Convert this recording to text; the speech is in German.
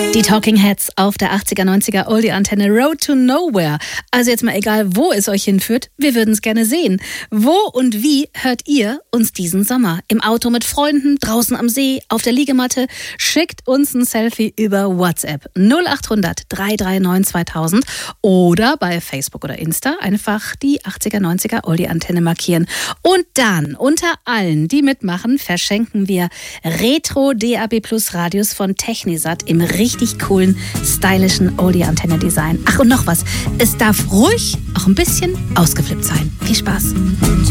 Die Talking Heads auf der 80er, 90er Oldie-Antenne Road to Nowhere. Also jetzt mal egal, wo es euch hinführt, wir würden es gerne sehen. Wo und wie hört ihr uns diesen Sommer? Im Auto mit Freunden, draußen am See, auf der Liegematte? Schickt uns ein Selfie über WhatsApp 0800 339 2000 oder bei Facebook oder Insta einfach die 80er, 90er Oldie-Antenne markieren. Und dann unter allen, die mitmachen, verschenken wir Retro DAB Plus Radios von Technisat im richtig coolen, stylischen Oldie-Antenne-Design. Ach, und noch was. Es darf ruhig auch ein bisschen ausgeflippt sein. Viel Spaß.